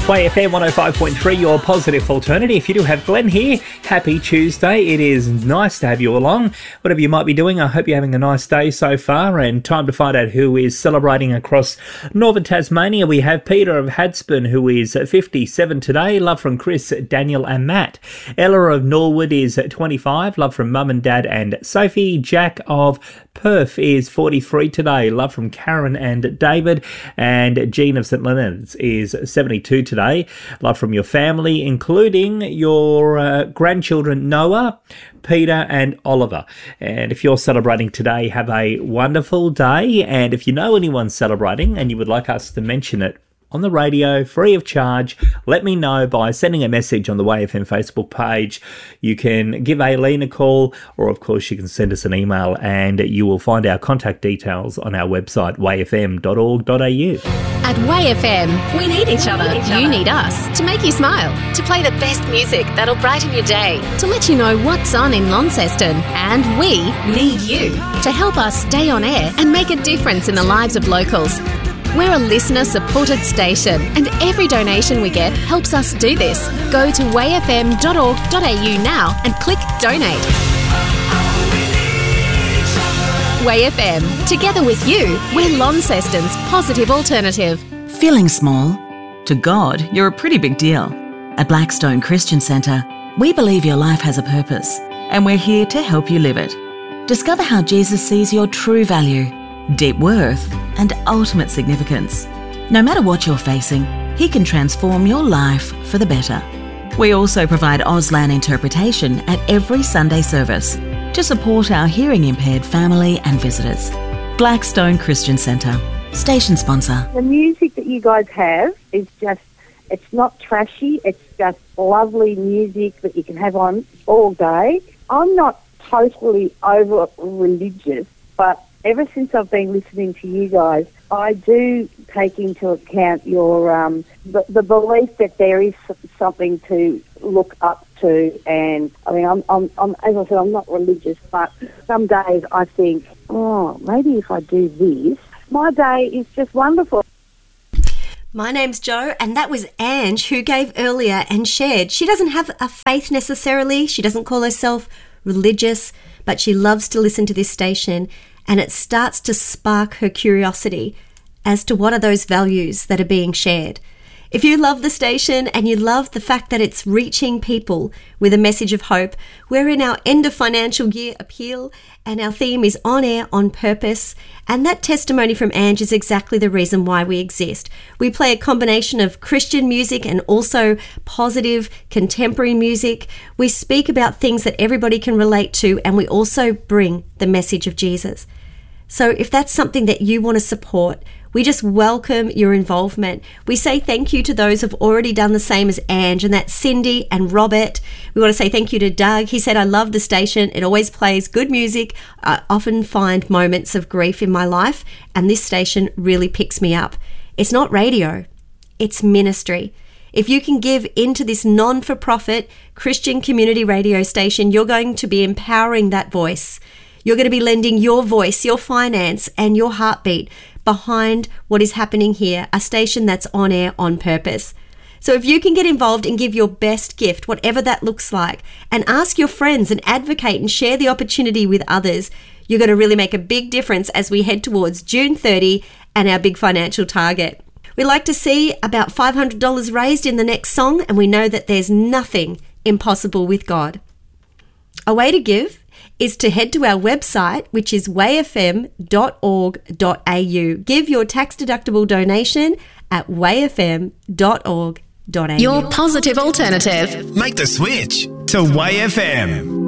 Way FM 105.3, your positive alternative. If you do have Glenn here, happy Tuesday. It is nice to have you along. Whatever you might be doing, I hope you're having a nice day so far. And time to find out who is celebrating across northern Tasmania. We have Peter of Hadspin, who is 57 today. Love from Chris, Daniel and Matt. Ella of Norwood is 25. Love from Mum and Dad and Sophie. Jack of Perth is 43 today. Love from Karen and David. And Jean of St Leonard's is 72 today. Love from your family, including your grandchildren Noah, Peter and Oliver. And if you're celebrating today, have a wonderful day. And if you know anyone celebrating and you would like us to mention it on the radio, free of charge, let me know by sending a message on the Way FM Facebook page. You can give Aileen a call, or of course you can send us an email, and you will find our contact details on our website, wayfm.org.au. At Way FM, we need each other. You need us to make you smile, to play the best music that'll brighten your day, to let you know what's on in Launceston. And we need you to help us stay on air and make a difference in the lives of locals. We're a listener-supported station, and every donation we get helps us do this. Go to wayfm.org.au now and click Donate. Way FM, together with you, we're Launceston's positive alternative. Feeling small? To God, you're a pretty big deal. At Blackstone Christian Centre, we believe your life has a purpose, and we're here to help you live it. Discover how Jesus sees your true value, deep worth, and ultimate significance. No matter what you're facing, He can transform your life for the better. We also provide Auslan interpretation at every Sunday service to support our hearing-impaired family and visitors. Blackstone Christian Centre, station sponsor. The music that you guys have is just, it's not trashy, it's just lovely music that you can have on all day. I'm not totally over religious, but ever since I've been listening to you guys, I do take into account your the belief that there is something to look up to. And I mean, I'm as I said, I'm not religious, but some days I think, oh, maybe if I do this, my day is just wonderful. My name's Jo, and that was Ange who gave earlier and shared. She doesn't have a faith necessarily. She doesn't call herself religious, but she loves to listen to this station. And it starts to spark her curiosity as to what are those values that are being shared. If you love the station and you love the fact that it's reaching people with a message of hope, we're in our end of financial year appeal and our theme is On Air, On Purpose. And that testimony from Ange is exactly the reason why we exist. We play a combination of Christian music and also positive contemporary music. We speak about things that everybody can relate to, and we also bring the message of Jesus. So if that's something that you want to support, we just welcome your involvement. We say thank you to those who've already done the same as Ange, and that's Cindy and Robert. We want to say thank you to Doug. He said, I love the station. It always plays good music. I often find moments of grief in my life, and this station really picks me up. It's not radio, it's ministry. If you can give into this non-for-profit Christian community radio station, you're going to be empowering that voice. You're going to be lending your voice, your finance, and your heartbeat behind what is happening here, a station that's on air on purpose. So if you can get involved and give your best gift, whatever that looks like, and ask your friends and advocate and share the opportunity with others, you're going to really make a big difference as we head towards June 30 and our big financial target. We like to see about $500 raised in the next song, and we know that there's nothing impossible with God. A way to give is to head to our website, which is wayfm.org.au. Give your tax-deductible donation at wayfm.org.au. Your positive alternative. Make the switch to Way FM.